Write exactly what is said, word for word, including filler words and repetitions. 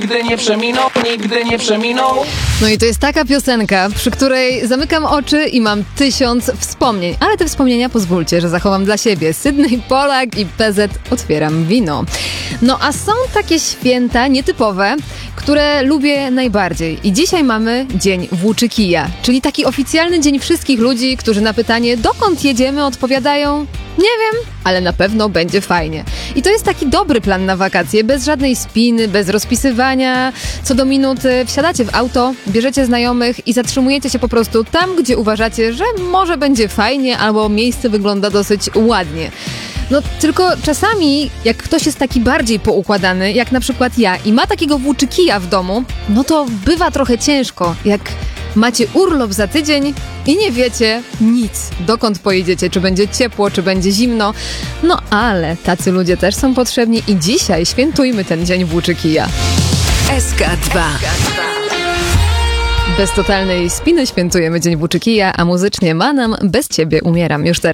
Nigdy nie przeminął, nigdy nie przeminął. No i to jest taka piosenka, przy której zamykam oczy i mam tysiąc wspomnień. Ale te wspomnienia pozwólcie, że zachowam dla siebie. Sydney Polak i P Z Otwieram wino. No a są takie święta nietypowe, które lubię najbardziej. I dzisiaj mamy Dzień Włóczy Kija, czyli taki oficjalny dzień wszystkich ludzi, którzy na pytanie, dokąd jedziemy, odpowiadają: nie wiem, ale na pewno będzie fajnie. I to jest taki dobry plan na wakacje, bez żadnej spiny, bez rozpisywania. Co do minuty wsiadacie w auto, bierzecie znajomych i zatrzymujecie się po prostu tam, gdzie uważacie, że może będzie fajnie albo miejsce wygląda dosyć ładnie. No tylko czasami, jak ktoś jest taki bardziej poukładany, jak na przykład ja, i ma takiego włóczykija w domu, no to bywa trochę ciężko, jak macie urlop za tydzień i nie wiecie nic, dokąd pojedziecie, czy będzie ciepło, czy będzie zimno. No ale tacy ludzie też są potrzebni i dzisiaj świętujmy ten Dzień Włóczykija. S K dwa. Bez totalnej spiny świętujemy Dzień Włóczykija, a muzycznie Manam, Bez ciebie umieram już teraz.